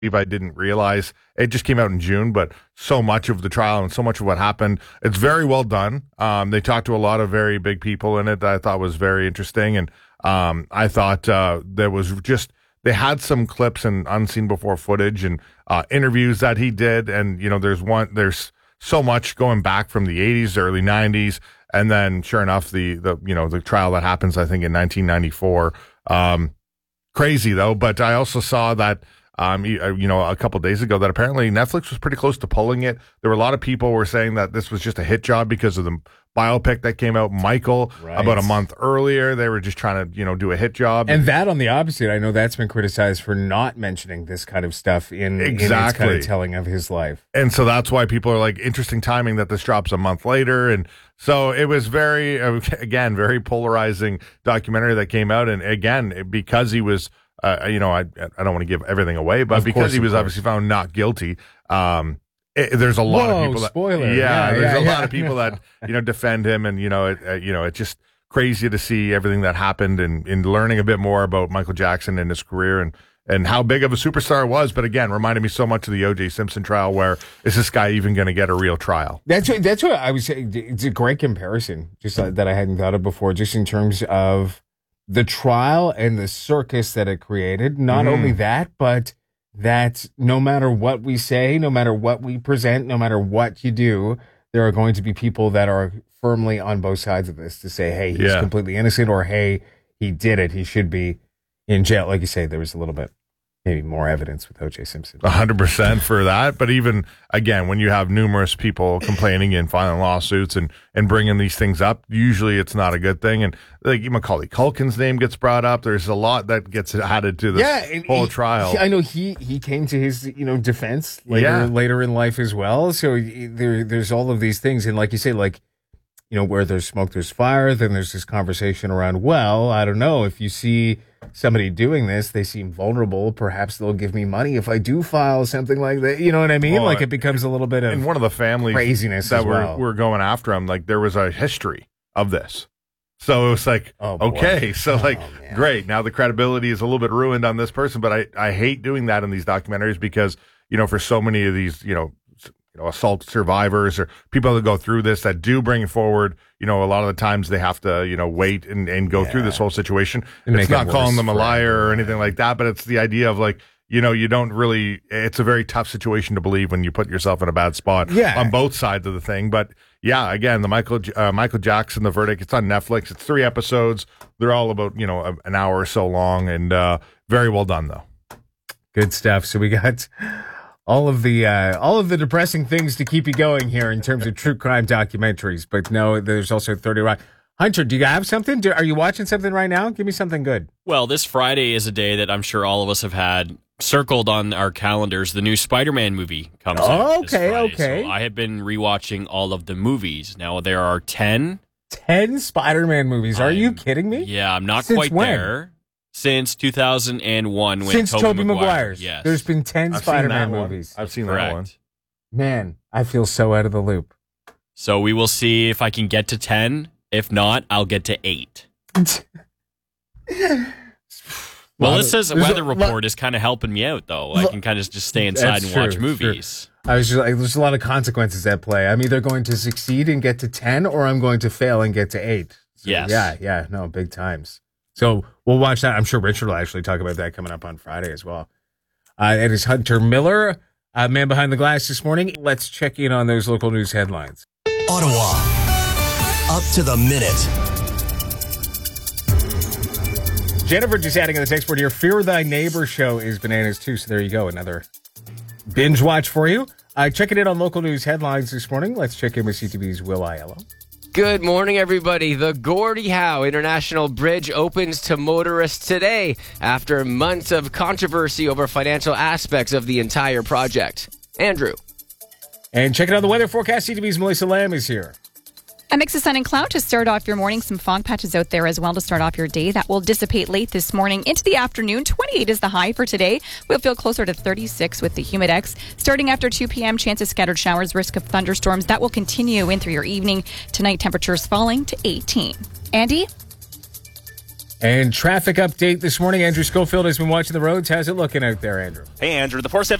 I didn't realize it just came out in June, but so much of the trial and so much of what happened, it's very well done. They talked to a lot of very big people in it that I thought was very interesting. And I thought there was just, they had some clips and unseen before footage and interviews that he did. And, there's so much going back from the 80s, early 90s. And then sure enough, the trial that happens, I think in 1994, crazy though. But I also saw that, a couple of days ago that apparently Netflix was pretty close to pulling it. There were a lot of people were saying that this was just a hit job because of the biopic that came out, Michael, about a month earlier. They were just trying to, do a hit job. And that on the opposite, I know that's been criticized for not mentioning this kind of stuff in its kind of telling of his life. And so that's why people are like, interesting timing that this drops a month later. And so it was very polarizing documentary that came out. And again, because he was, I don't want to give everything away, but because he was obviously found not guilty, there's a lot of people that, spoiler. There's a lot of people that, defend him. And, it's just crazy to see everything that happened and learning a bit more about Michael Jackson and his career and how big of a superstar it was. But again, reminded me so much of the O.J. Simpson trial, where is this guy even going to get a real trial? That's what I would say. It's a great comparison, just that I hadn't thought of before, just in terms of the trial and the circus that it created. Not only that, but that no matter what we say, no matter what we present, no matter what you do, there are going to be people that are firmly on both sides of this to say, hey, he's completely innocent, or hey, he did it, he should be in jail. Like you say, there was a little bit, maybe more evidence with O.J. Simpson. 100% for that. But even, again, when you have numerous people complaining and filing lawsuits and bringing these things up, usually it's not a good thing. And like Macaulay Culkin's name gets brought up. There's a lot that gets added to this whole trial. I know he came to his, defense later in life as well. So there's all of these things. And like you say, where there's smoke, there's fire. Then there's this conversation around, well, I don't know, if you see somebody doing this, they seem vulnerable, perhaps they'll give me money if I do file something like that. You know what I mean? Well, it becomes a little bit of, and one of the families craziness that were going after him, there was a history of this. So it was like, great. Now the credibility is a little bit ruined on this person, but I hate doing that in these documentaries because, for so many of these, assault survivors or people that go through this that do bring forward, a lot of the times they have to, wait and go through this whole situation. It's not calling them a liar or anything like that, but it's the idea of you don't really, it's a very tough situation to believe when you put yourself in a bad spot on both sides of the thing. But again, the Michael Jackson, the verdict, it's on Netflix. It's 3 episodes. They're all about, an hour or so long, and very well done though. Good stuff. So we got all of the depressing things to keep you going here in terms of true crime documentaries. But no, there's also 30 Rock. Hunter, do you have something? Are you watching something right now? Give me something good. Well, this Friday is a day that I'm sure all of us have had circled on our calendars. The new Spider-Man movie comes out this Friday. So I have been rewatching all of the movies. Now, there are 10. 10 Spider-Man movies. Are you kidding me? Yeah, I'm not quite there. Since 2001, when since Tobey Maguire's. Yes. There's been 10 Spider-Man movies. I've seen that one. Man, I feel so out of the loop. So we will see if I can get to 10. If not, I'll get to 8. Well, it says Weather Report is kind of helping me out, though. I can kind of just stay inside and watch movies. There's a lot of consequences at play. I'm either going to succeed and get to 10, or I'm going to fail and get to 8. So, yes. No, big times. So we'll watch that. I'm sure Richard will actually talk about that coming up on Friday as well. It is Hunter Miller, man behind the glass this morning. Let's check in on those local news headlines. Ottawa, up to the minute. Jennifer just adding on the text board here, Fear Thy Neighbor show is bananas too. So there you go. Another binge watch for you. Checking in on local news headlines this morning. Let's check in with CTV's Will Aiello. Good morning, everybody. The Gordie Howe International Bridge opens to motorists today after months of controversy over financial aspects of the entire project. Andrew. And checking out the weather forecast, CTV's Melissa Lamb is here. A mix of sun and cloud to start off your morning. Some fog patches out there as well to start off your day. That will dissipate late this morning into the afternoon. 28 is the high for today. We'll feel closer to 36 with the humidex. Starting after 2 p.m., chance of scattered showers, risk of thunderstorms. That will continue in through your evening. Tonight, temperatures falling to 18. Andy? And traffic update this morning. Andrew Schofield has been watching the roads. How's it looking out there, Andrew? Hey, Andrew. The 470